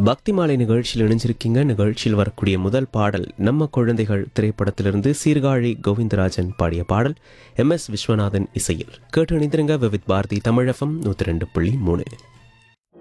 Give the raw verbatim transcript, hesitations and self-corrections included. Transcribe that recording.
பக்தி மாலை நிகழ்ச்சியில் இணைஞ்சிருக்கீங்க. நிகழ்ச்சியில் வரக்கூடிய முதல் பாடல் நம்ம குழந்தைகள் திரைப்படத்திலிருந்து சீர்காழி கோவிந்தராஜன் பாடிய பாடல், எம் எஸ் விஸ்வநாதன் இசையில். கேட்டு இணைந்திருங்க விவித் பாரதி தமிழகம் நூற்றி ரெண்டு புள்ளி மூணு.